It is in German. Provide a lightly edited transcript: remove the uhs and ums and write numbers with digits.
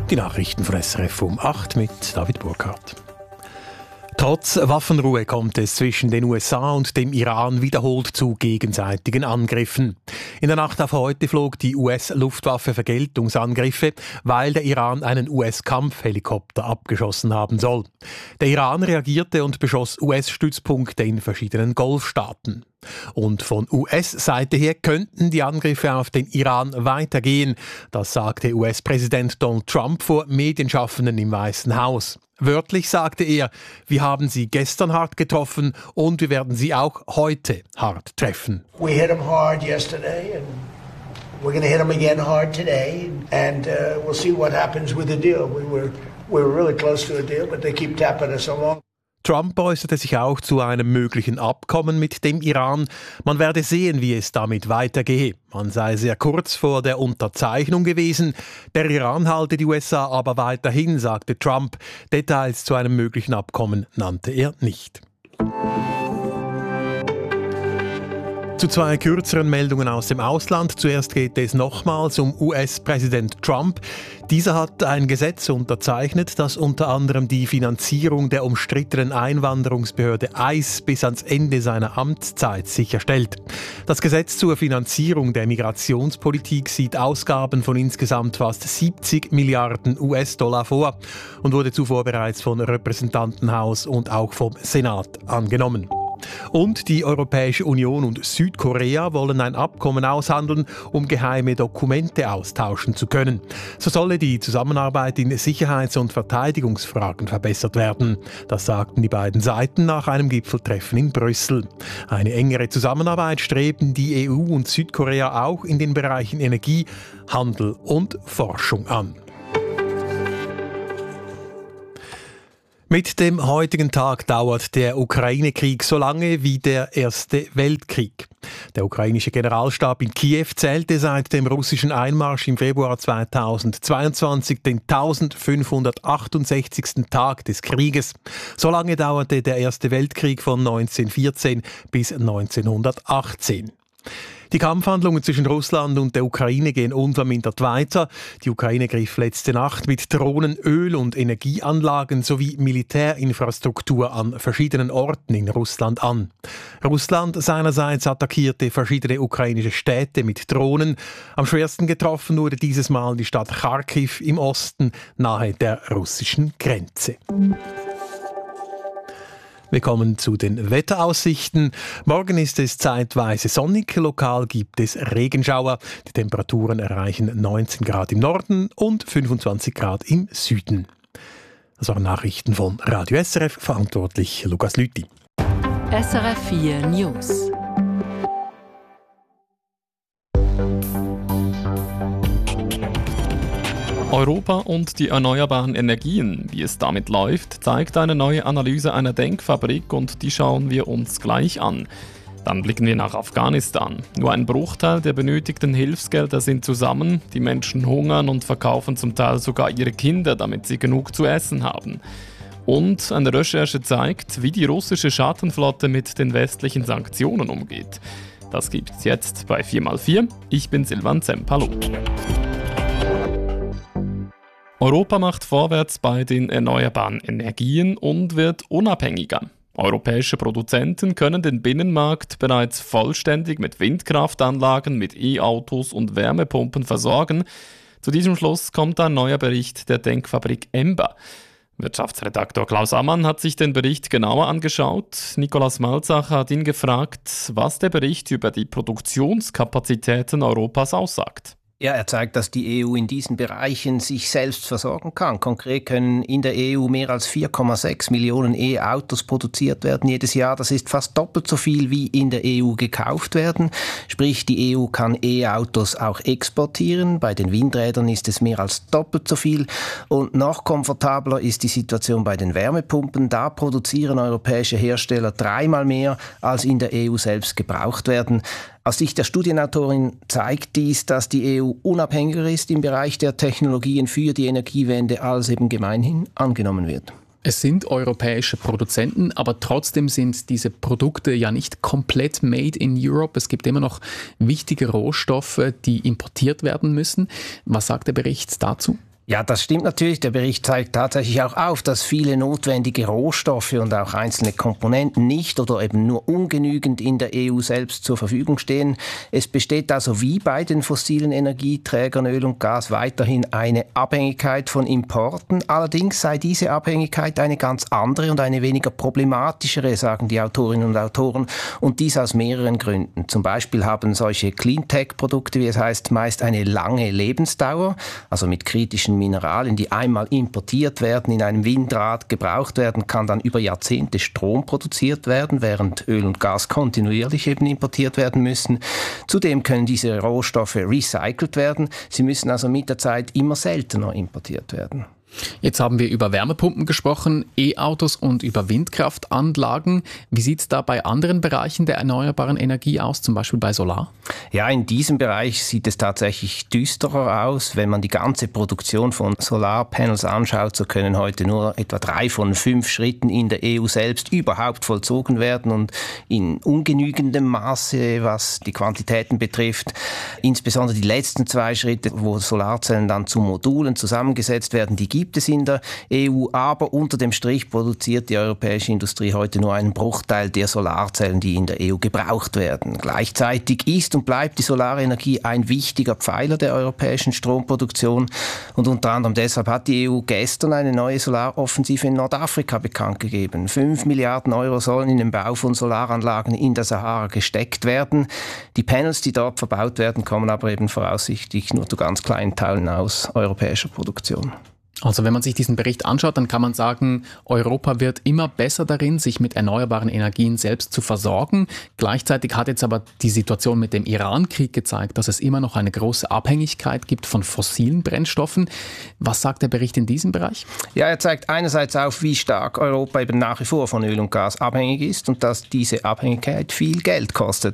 Die Nachrichten von SRF um 8 mit David Burkhardt. Trotz Waffenruhe kommt es zwischen den USA und dem Iran wiederholt zu gegenseitigen Angriffen. In der Nacht auf heute flog die US-Luftwaffe Vergeltungsangriffe, weil der Iran einen US-Kampfhelikopter abgeschossen haben soll. Der Iran reagierte und beschoss US-Stützpunkte in verschiedenen Golfstaaten. Und von US-Seite her könnten die Angriffe auf den Iran weitergehen. Das sagte US-Präsident Donald Trump vor Medienschaffenden im Weißen Haus. Wörtlich sagte er, wir haben sie gestern hart getroffen und wir werden sie auch heute hart treffen. We hit them hard yesterday and we're going to hit them again hard today and we'll see what happens with the deal. We were really close to a deal, but they keep tapping us along. Trump äußerte sich auch zu einem möglichen Abkommen mit dem Iran. Man werde sehen, wie es damit weitergehe. Man sei sehr kurz vor der Unterzeichnung gewesen. Der Iran halte die USA aber weiterhin, sagte Trump. Details zu einem möglichen Abkommen nannte er nicht. Zu zwei kürzeren Meldungen aus dem Ausland. Zuerst geht es nochmals um US-Präsident Trump. Dieser hat ein Gesetz unterzeichnet, das unter anderem die Finanzierung der umstrittenen Einwanderungsbehörde ICE bis ans Ende seiner Amtszeit sicherstellt. Das Gesetz zur Finanzierung der Migrationspolitik sieht Ausgaben von insgesamt fast 70 Milliarden US-Dollar vor und wurde zuvor bereits vom Repräsentantenhaus und auch vom Senat angenommen. Und die Europäische Union und Südkorea wollen ein Abkommen aushandeln, um geheime Dokumente austauschen zu können. So solle die Zusammenarbeit in Sicherheits- und Verteidigungsfragen verbessert werden. Das sagten die beiden Seiten nach einem Gipfeltreffen in Brüssel. Eine engere Zusammenarbeit streben die EU und Südkorea auch in den Bereichen Energie, Handel und Forschung an. Mit dem heutigen Tag dauert der Ukraine-Krieg so lange wie der Erste Weltkrieg. Der ukrainische Generalstab in Kiew zählte seit dem russischen Einmarsch im Februar 2022 den 1568. Tag des Krieges. So lange dauerte der Erste Weltkrieg von 1914 bis 1918. Die Kampfhandlungen zwischen Russland und der Ukraine gehen unvermindert weiter. Die Ukraine griff letzte Nacht mit Drohnen, Öl- und Energieanlagen sowie Militärinfrastruktur an verschiedenen Orten in Russland an. Russland seinerseits attackierte verschiedene ukrainische Städte mit Drohnen. Am schwersten getroffen wurde dieses Mal die Stadt Charkiw im Osten nahe der russischen Grenze. Wir kommen zu den Wetteraussichten. Morgen ist es zeitweise sonnig, lokal gibt es Regenschauer. Die Temperaturen erreichen 19 Grad im Norden und 25 Grad im Süden. Das waren Nachrichten von Radio SRF, verantwortlich Lukas Lüthi. SRF 4 News. Europa und die erneuerbaren Energien. Wie es damit läuft, zeigt eine neue Analyse einer Denkfabrik und die schauen wir uns gleich an. Dann blicken wir nach Afghanistan. Nur ein Bruchteil der benötigten Hilfsgelder sind zusammen. Die Menschen hungern und verkaufen zum Teil sogar ihre Kinder, damit sie genug zu essen haben. Und eine Recherche zeigt, wie die russische Schattenflotte mit den westlichen Sanktionen umgeht. Das gibt's jetzt bei 4x4. Ich bin Silvan Zemp. Hallo. Europa macht vorwärts bei den erneuerbaren Energien und wird unabhängiger. Europäische Produzenten können den Binnenmarkt bereits vollständig mit Windkraftanlagen, mit E-Autos und Wärmepumpen versorgen. Zu diesem Schluss kommt ein neuer Bericht der Denkfabrik Emba. Wirtschaftsredaktor Klaus Ammann hat sich den Bericht genauer angeschaut. Nikolaus Malzacher hat ihn gefragt, was der Bericht über die Produktionskapazitäten Europas aussagt. Ja, er zeigt, dass die EU in diesen Bereichen sich selbst versorgen kann. Konkret können in der EU mehr als 4,6 Millionen E-Autos produziert werden jedes Jahr. Das ist fast doppelt so viel, wie in der EU gekauft werden. Sprich, die EU kann E-Autos auch exportieren. Bei den Windrädern ist es mehr als doppelt so viel. Und noch komfortabler ist die Situation bei den Wärmepumpen. Da produzieren europäische Hersteller 3-mal mehr, als in der EU selbst gebraucht werden. Aus Sicht der Studienautorin zeigt dies, dass die EU unabhängiger ist im Bereich der Technologien für die Energiewende, als eben gemeinhin angenommen wird. Es sind europäische Produzenten, aber trotzdem sind diese Produkte ja nicht komplett made in Europe. Es gibt immer noch wichtige Rohstoffe, die importiert werden müssen. Was sagt der Bericht dazu? Ja, das stimmt natürlich. Der Bericht zeigt tatsächlich auch auf, dass viele notwendige Rohstoffe und auch einzelne Komponenten nicht oder eben nur ungenügend in der EU selbst zur Verfügung stehen. Es besteht also wie bei den fossilen Energieträgern Öl und Gas weiterhin eine Abhängigkeit von Importen. Allerdings sei diese Abhängigkeit eine ganz andere und eine weniger problematischere, sagen die Autorinnen und Autoren. Und dies aus mehreren Gründen. Zum Beispiel haben solche Cleantech-Produkte, wie es heißt, meist eine lange Lebensdauer, also mit kritischen Mineralien, die einmal importiert werden, in einem Windrad gebraucht werden, kann dann über Jahrzehnte Strom produziert werden, während Öl und Gas kontinuierlich eben importiert werden müssen. Zudem können diese Rohstoffe recycelt werden. Sie müssen also mit der Zeit immer seltener importiert werden. Jetzt haben wir über Wärmepumpen gesprochen, E-Autos und über Windkraftanlagen. Wie sieht es da bei anderen Bereichen der erneuerbaren Energie aus, zum Beispiel bei Solar? Ja, in diesem Bereich sieht es tatsächlich düsterer aus. Wenn man die ganze Produktion von Solarpanels anschaut, so können heute nur etwa 3 von 5 Schritten in der EU selbst überhaupt vollzogen werden und in ungenügendem Maße, was die Quantitäten betrifft. Insbesondere die letzten 2 Schritte, wo Solarzellen dann zu Modulen zusammengesetzt werden, die gibt es in der EU, aber unter dem Strich produziert die europäische Industrie heute nur einen Bruchteil der Solarzellen, die in der EU gebraucht werden. Gleichzeitig ist und bleibt die Solarenergie ein wichtiger Pfeiler der europäischen Stromproduktion und unter anderem deshalb hat die EU gestern eine neue Solaroffensive in Nordafrika bekannt gegeben. 5 Milliarden Euro sollen in den Bau von Solaranlagen in der Sahara gesteckt werden. Die Panels, die dort verbaut werden, kommen aber eben voraussichtlich nur zu ganz kleinen Teilen aus europäischer Produktion. Also wenn man sich diesen Bericht anschaut, dann kann man sagen, Europa wird immer besser darin, sich mit erneuerbaren Energien selbst zu versorgen. Gleichzeitig hat jetzt aber die Situation mit dem Iran-Krieg gezeigt, dass es immer noch eine große Abhängigkeit gibt von fossilen Brennstoffen. Was sagt der Bericht in diesem Bereich? Ja, er zeigt einerseits auf, wie stark Europa eben nach wie vor von Öl und Gas abhängig ist und dass diese Abhängigkeit viel Geld kostet.